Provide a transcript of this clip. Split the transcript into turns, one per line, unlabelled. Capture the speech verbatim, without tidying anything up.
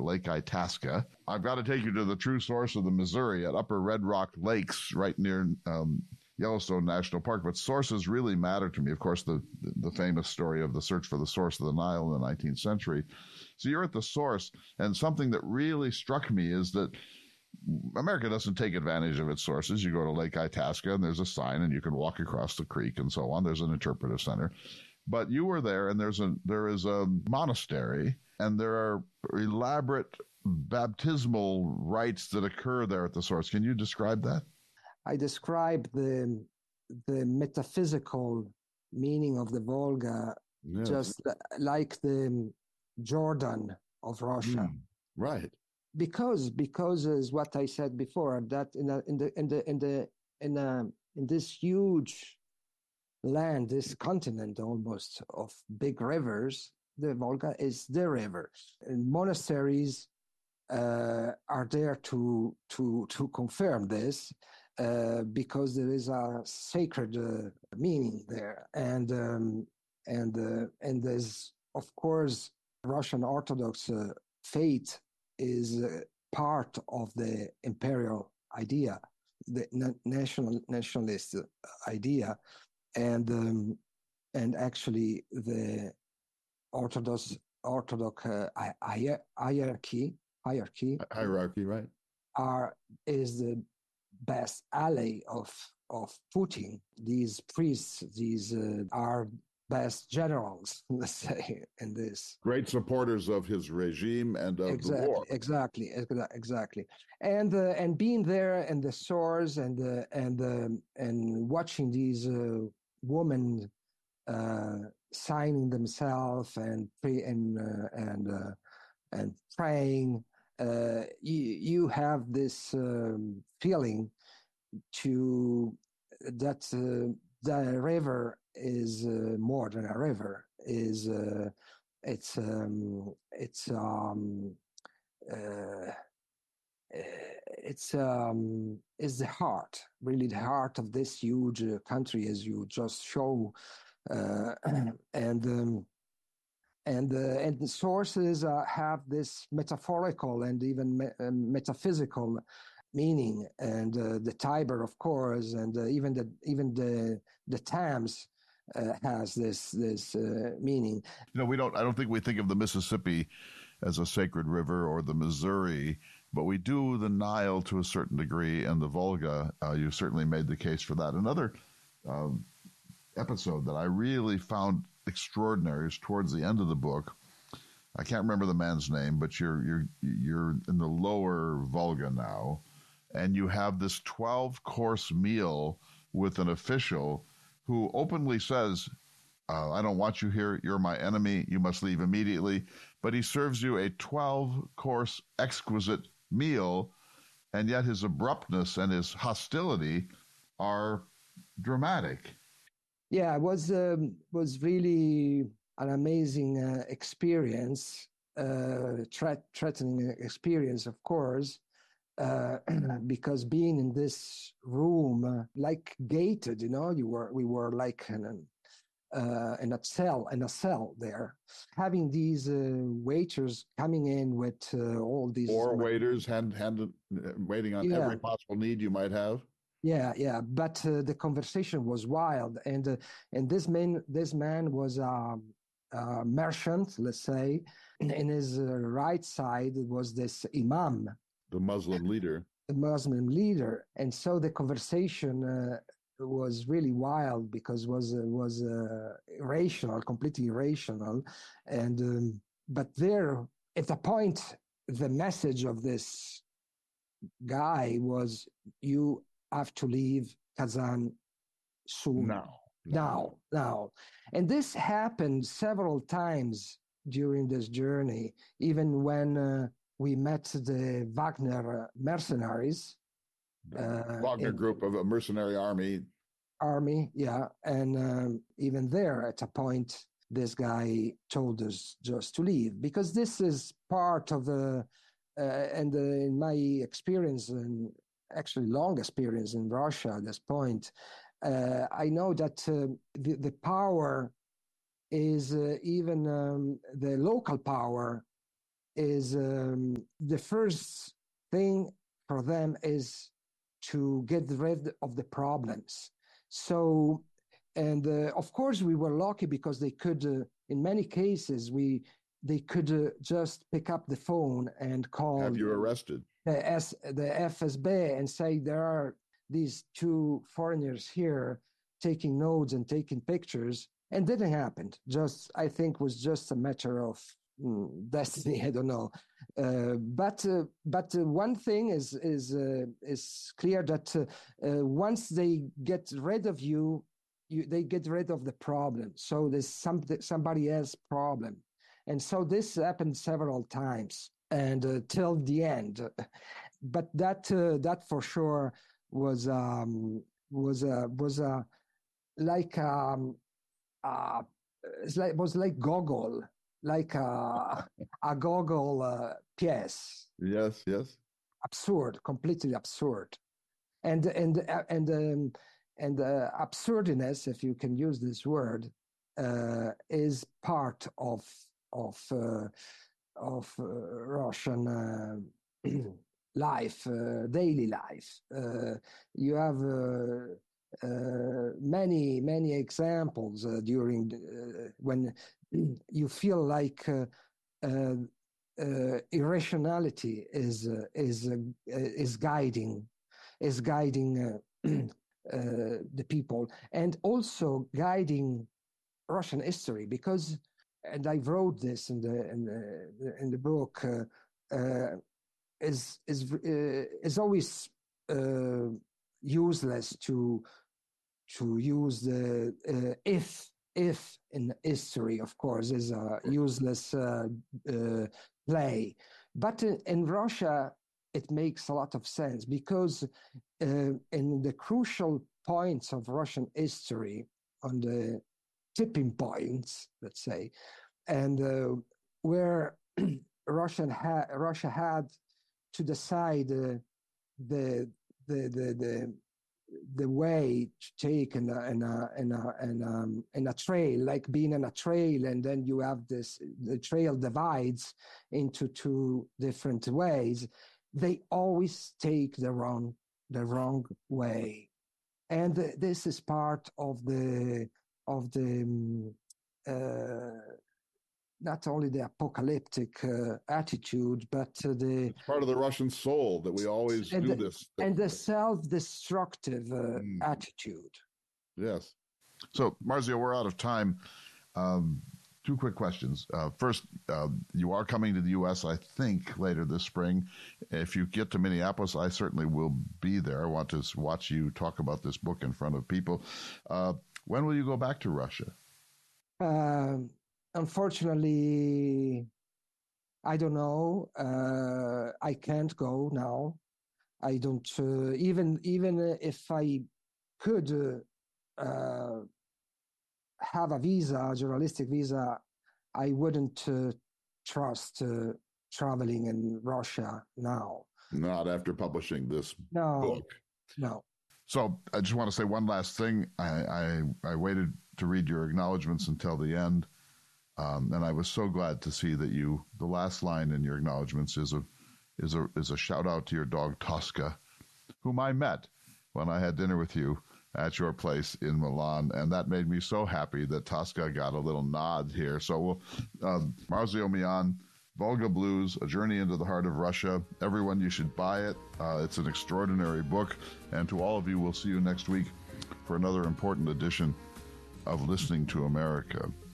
Lake Itasca. I've got to take you to the true source of the Missouri at Upper Red Rock Lakes, right near um, Yellowstone National Park. But sources really matter to me. Of course, the, the famous story of the search for the source of the Nile in the nineteenth century. So you're at the source, and something that really struck me is that America doesn't take advantage of its sources. You go to Lake Itasca, and there's a sign, and you can walk across the creek and so on. There's an interpretive center. But you were there, and there's a there is a monastery, and there are elaborate baptismal rites that occur there at the source. Can you describe that?
I describe the the metaphysical meaning of the Volga, yes, just like the Jordan of Russia.
Mm, right.
Because because is what I said before, that in a, in the in the in the in a, in this huge land, this continent almost of big rivers, the Volga is the river. And monasteries uh, are there to to to confirm this, uh, because there is a sacred uh, meaning there, and um, and uh, and there's of course Russian Orthodox uh, faith is uh, part of the imperial idea, the na- national nationalist idea, and um, and actually the Orthodox Orthodox uh, hi- hierarchy hierarchy
hierarchy right
are is the best ally of of Putin. These priests, these uh, are best generals, let's say, in this.
Great supporters of his regime and of
exactly,
the war.
Exactly, exactly. And uh, and being there and the source and uh, and uh, and watching these uh, women uh, signing themselves and pray and uh, and uh, and praying, uh, you you have this um, feeling to that uh, the river is uh, more than a river. Is uh, it's um, it's um, uh, it's um, is the heart, really the heart of this huge uh, country, as you just show, uh, and. Um, And, uh, and the sources uh, have this metaphorical and even me- uh, metaphysical meaning, and uh, the Tiber, of course, and uh, even the even the the Thames uh, has this this uh, meaning.
You know, we don't. I don't think we think of the Mississippi as a sacred river or the Missouri, but we do the Nile to a certain degree, and the Volga. Uh, you certainly made the case for that. Another um, episode that I really found extraordinary is towards the end of the book. I can't remember the man's name, but you're you're you're in the lower Volga now, and you have this twelve course meal with an official who openly says, uh, I don't want you here, you're my enemy, you must leave immediately. But he serves you a twelve course exquisite meal, and yet his abruptness and his hostility are dramatic.
Yeah, it was um, was really an amazing uh, experience, uh, threat, threatening experience, of course, uh, because being in this room, uh, like gated, you know, you were we were like in a, uh, in a cell, in a cell there, having these uh, waiters coming in with uh, all these
or waiters hand hand waiting on
yeah.
every possible need you might have.
Yeah, yeah, but uh, the conversation was wild, and uh, and this man, this man was a, a merchant, let's say. In his uh, right side was this imam,
the Muslim leader,
the Muslim leader, and so the conversation uh, was really wild because was uh, was uh, irrational, completely irrational, and um, but there at the point, the message of this guy was you have to leave Kazan soon.
Now,
now, now. And this happened several times during this journey, even when uh, we met the Wagner mercenaries.
The uh, Wagner group of a mercenary army.
Army, yeah. And um, even there, at a point, this guy told us just to leave, because this is part of the Uh, and uh, in my experience, and actually long experience in Russia at this point, uh, I know that uh, the, the power is uh, even um, the local power is um, the first thing for them is to get rid of the problems. So, and uh, of course, we were lucky because they could, uh, in many cases, we they could uh, just pick up the phone and call.
Have you arrested?
The, S, the F S B and say there are these two foreigners here taking notes and taking pictures, and didn't happen. Just, I think, was just a matter of mm, destiny. I don't know, uh, but uh, but uh, one thing is is uh, is clear that uh, uh, once they get rid of you, you they get rid of the problem. So there's some somebody else's problem, and so this happened several times and uh, till the end. But that uh, that for sure was um, was a uh, was a uh, like um, uh, it's like was like Gogol, like a a Gogol uh, piece.
Yes, yes.
Absurd, completely absurd, and and uh, and um, and uh, absurdness, if you can use this word, uh, is part of of uh, of uh, Russian uh, life, uh, daily life. Uh, you have uh, uh, many many examples uh, during uh, when you feel like uh, uh, uh, irrationality is uh, is uh, is guiding is guiding uh, uh, the people, and also guiding Russian history, because, and I wrote this in the in the, in the book, uh, uh, is is uh, is always uh, useless to to use the uh, if if in history, of course, is a useless uh, uh, play, but in, in Russia it makes a lot of sense, because uh, in the crucial points of Russian history, on the tipping points, let's say, and uh, where Russian ha- Russia had to decide uh, the, the the the the way to take in a in a in a in a, um, in a trail, like being in a trail, and then you have this, the trail divides into two different ways. They always take the wrong the wrong way, and this is part of the of the um, uh, not only the apocalyptic uh, attitude, but uh, the
it's part of the Russian soul that we always do
the,
this,
and the self-destructive uh,
mm.
attitude.
Yes. So, Marzio, we're out of time. Um, two quick questions. Uh, first, uh, you are coming to the U S, I think, later this spring. If you get to Minneapolis, I certainly will be there. I want to watch you talk about this book in front of people. Uh, when will you go back to Russia?
Uh, unfortunately, I don't know. Uh, I can't go now. I don't, uh, even even if I could uh, uh, have a visa, a journalistic visa, I wouldn't uh, trust uh, traveling in Russia now.
Not after publishing this
no,
book.
No.
So I just want to say one last thing. I, I, I waited to read your acknowledgments until the end, um, and I was so glad to see that you, the last line in your acknowledgments is a is a is a shout out to your dog Tosca, whom I met when I had dinner with you at your place in Milan, and that made me so happy that Tosca got a little nod here. So, we'll, uh, Marzio Mian, Volga Blues, A Journey into the Heart of Russia. Everyone, you should buy it. Uh, it's an extraordinary book. And to all of you, we'll see you next week for another important edition of Listening to America.